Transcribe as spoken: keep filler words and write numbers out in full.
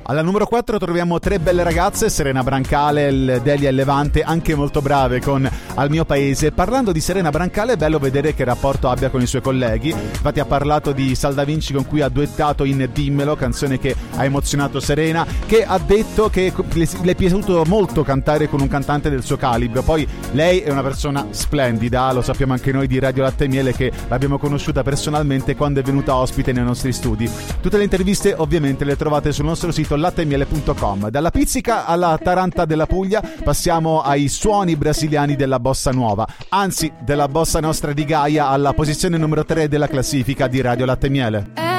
Alla numero quattro troviamo tre belle ragazze, Serena Brancale, Delia e Levante, anche molto brave con Al mio paese. Parlando di Serena Brancale, è bello vedere che rapporto abbia con i suoi colleghi. Infatti ha parlato di Sal Da Vinci, con cui ha duettato in Dimmelo, canzone che ha emozionato Serena, che ha detto che le è piaciuto molto cantare con un cantante del suo calibro. Poi lei è una persona splendida, lo sappiamo anche noi di Radio Latte e Miele, che l'abbiamo conosciuta personalmente quando è venuta ospite nei nostri studi. Tutte le interviste ovviamente le trovate sul nostro sito latte e miele punto com. Dalla pizzica alla taranta della Puglia passiamo ai suoni brasiliani della bossa nuova, anzi della bossa nostra di Gaia, alla posizione numero tre della classifica di Radio Latte e Miele.